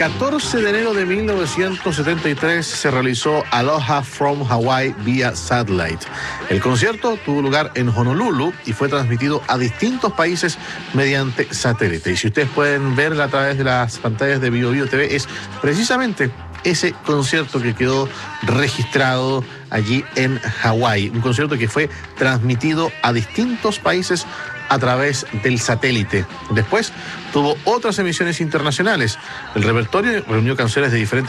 14 de enero de 1973 se realizó Aloha from Hawaii vía satellite. El concierto tuvo lugar en Honolulu y fue transmitido a distintos países mediante satélite. Y si ustedes pueden verla a través de las pantallas de BioBio TV, es precisamente ese concierto que quedó registrado allí en Hawái. Un concierto que fue transmitido a distintos países a través del satélite. Después tuvo otras emisiones internacionales. El repertorio reunió canciones de diferentes